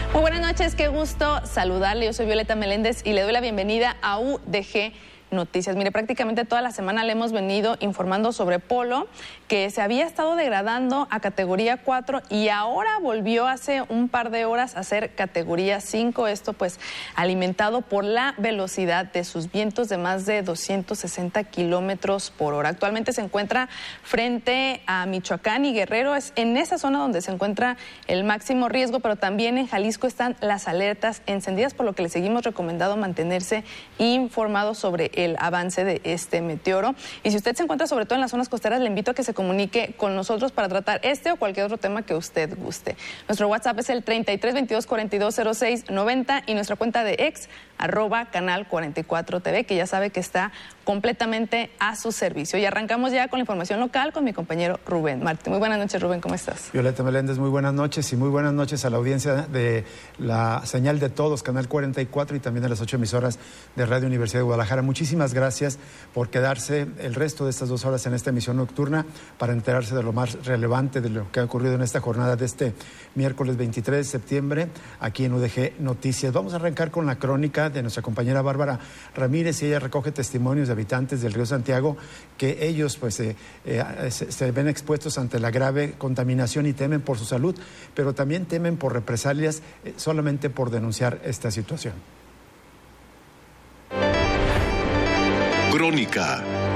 Muy buenas noches, qué gusto saludarle. Yo soy Violeta Meléndez y le doy la bienvenida a UDG Noticias. Mire, prácticamente toda la semana le hemos venido informando sobre Polo, que se había estado degradando a categoría 4 y ahora volvió hace un par de horas a ser categoría 5. Esto pues alimentado por la velocidad de sus vientos de más de 260 kilómetros por hora. Actualmente se encuentra frente a Michoacán y Guerrero. Es en esa zona donde se encuentra el máximo riesgo, pero también en Jalisco están las alertas encendidas, por lo que le seguimos recomendando mantenerse informado sobre el avance de este meteoro. Y si usted se encuentra sobre todo en las zonas costeras, le invito a que se comunique con nosotros para tratar este o cualquier otro tema que usted guste. Nuestro WhatsApp es el 33 22 42 06 90 y nuestra cuenta de ex @canal 44 TV, que ya sabe que está completamente a su servicio. Y arrancamos ya con la información local con mi compañero Rubén Martí. Muy buenas noches, Rubén, ¿cómo estás? Violeta Meléndez, muy buenas noches y muy buenas noches a la audiencia de la señal de todos, Canal 44 y también a las 8 emisoras de Radio Universidad de Guadalajara. Muchísimas gracias por quedarse el resto de estas 2 horas en esta emisión nocturna para enterarse de lo más relevante de lo que ha ocurrido en esta jornada de este miércoles 23 de septiembre aquí en UDG Noticias. Vamos a arrancar con la crónica de nuestra compañera Bárbara Ramírez y ella recoge testimonios de habitantes del Río Santiago que ellos pues se ven expuestos ante la grave contaminación y temen por su salud, pero también temen por represalias solamente por denunciar esta situación. Crónica